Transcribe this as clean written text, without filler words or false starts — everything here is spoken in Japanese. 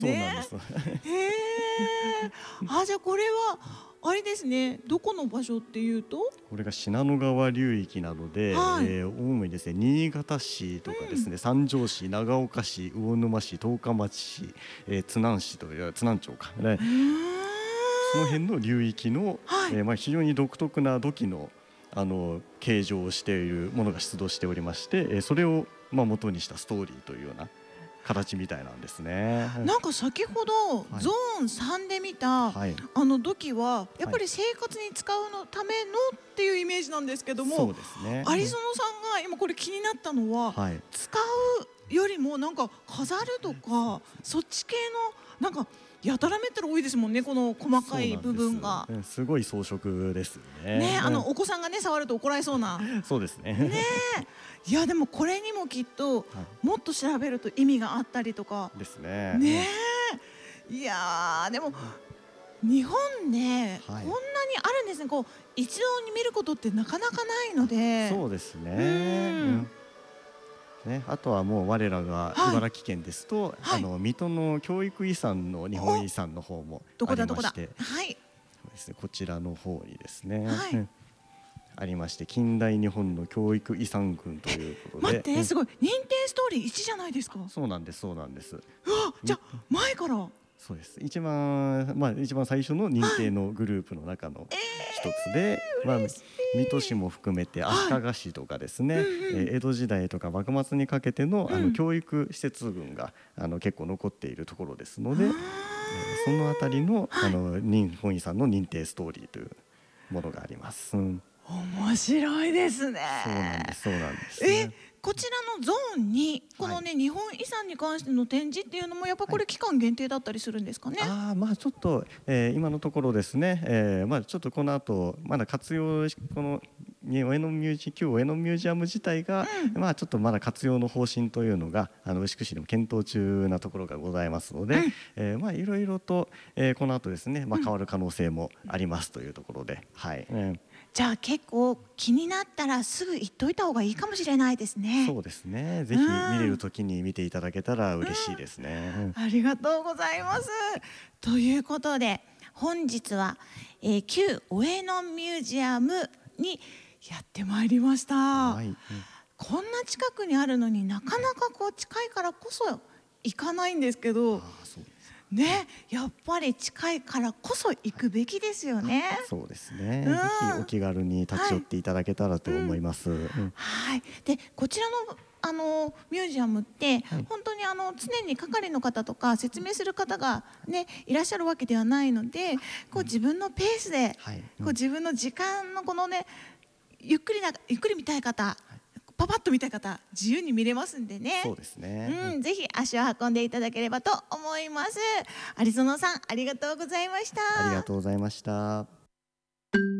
そうなんでね。 す。 へえ。あ、じゃあこれはあれですね。どこの場所っていうと？ これが信濃川流域なので、 はい。 主にですね、新潟市とかでうん。 すね、三条市、長岡市、魚沼市、十日町市、津南市という津南町か、ね、 うーん。 その辺の流域の、 はい。 非常に独特な土器の形状をしているものが出土しておりまして、それを元にしたストーリーというような形みたいなんですね。 なんか先ほどはい、 ゾーン3で見たはい、 土器はやっはい、 ぱり生活に使うのためのっていうイメージなんですけども、 そうですね。 有園さんが今これ気になったのは、 はい。 使うよりもなんか飾るとかそっち系のなんかやたらめったら多いですもんね、この細かそうい部なんです。 分が。 すごい装飾ですよね、 ね。 お子さんがね触ると怒られそうな。 そうですねね。 え。いやでもこれにもきっとはい。 もっと調べると意味があったりとか。 ですね。 ねえ。いやでも日本でこんはい。 なにあるんですね。こう一堂に見ることってなかなかないので。 そうですうね。 ーん。 ね、あとはもう我らがはい、 茨城県ですと、 はい。 水戸の教育遺産の日本お、 遺産の方もあどこだどこだ。 りまして、 はい、 そうですね、こちらの方にですね、 はい。 ありまして、近代日本の教育遺産群ということで、 待って、すごい認定ストーリー1じゃないですか。うわ、 そうなんです、そうなんです。 じゃみあ前から。はそうです。一番最初の認定い。 のグループの中の一つで、 嬉し水戸市い。 も含めて足はい。 利市とかですうんね、 うん。 江戸時代とか幕末にかけての、 うん。 教育施設群が結構残っているところですので、 あそのあたりの、 あ。はい。 日本遺産の認定ストーリーというものがあります。うん、 面白いですね。 そうなんです、そうなんです。 え、こちらのゾーンにこはい。 のね日本遺産に関しての展示っていうのもやっぱはい。 これ期間限定だったりするんですかね。 ちょっと、今のところですね、ちょっとこの後まだ活用しこの旧上野ミュージアム自体が、 うん。 ちょっとまだ活用の方針というのが牛久市でも検討中なところがございますので、 うん。 いろいろと、この後ですね、 うん。 変わる可能性もありますというところで、はい、 じゃあ結構気になったらすぐ行っといた方がいいかもしれないですね。 そうですね、ぜうひ見れるん。 時に見ていただけたらうん。 嬉しいですね。うん、 ありがとうございます。ということで本日は、旧上野ミュージアムにやってまいりました。 はい、 こんな近くにあるのになかなかこう近いからこそ行かないんですけどそうです。 ね、やっぱり近いからこそ行くべきですよね。 そうですうん。 ね。ぜひお気軽に立ち寄っはい。 ていただけたらとうん。 思います。うん、 はい。で、こちらのミュージアムってはい。 本当に常に係の方とか説明する方がねいらっしゃるわけではないので、こう自分のペースではい。 こう自分の時間のこのねゆっくり見たい方、パパッと見たい方自由に見れますんでね。 そうですね。うん、 ぜひ足を運んでいただければと思います。有園さんありがとうございました。 ありがとうございました。